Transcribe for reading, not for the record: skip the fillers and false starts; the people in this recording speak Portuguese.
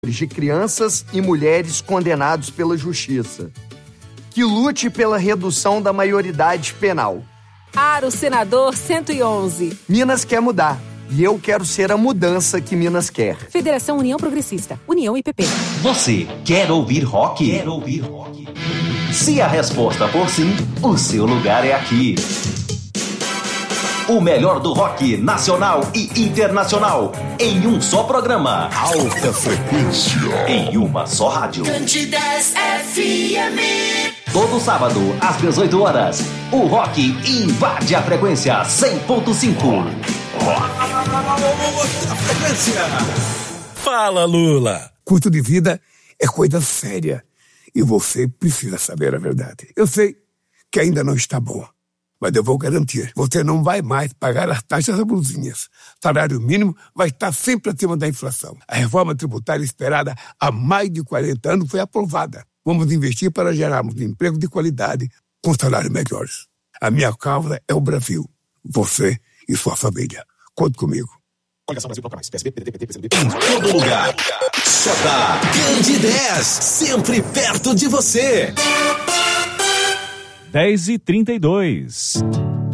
de crianças e mulheres condenados pela justiça. Que lute pela redução da maioridade penal. Para o senador 111. Minas quer mudar. E eu quero ser a mudança que Minas quer. Federação União Progressista. União e PP. Você quer ouvir rock? Quer ouvir rock? Se a resposta for sim, o seu lugar é aqui. O melhor do rock nacional e internacional em um só programa. Alta frequência. Em uma só rádio. Candidez FM. Todo sábado, às 18 horas, o rock invade a frequência 100.5. A frequência. Fala, Lula. Custo de vida é coisa séria e você precisa saber a verdade. Eu sei que ainda não está bom, mas eu vou garantir. Você não vai mais pagar as taxas abusinhas. Salário mínimo vai estar sempre acima da inflação. A reforma tributária esperada há mais de 40 anos foi aprovada. Vamos investir para gerarmos emprego de qualidade com salários melhores. A minha causa é o Brasil. Você e sua família. Conte comigo. Coligação Brasil Toca Mais. PSB, PDT, PT, PCdoB. Em todo lugar. Só tá Candidez. Sempre perto de você. 10h32.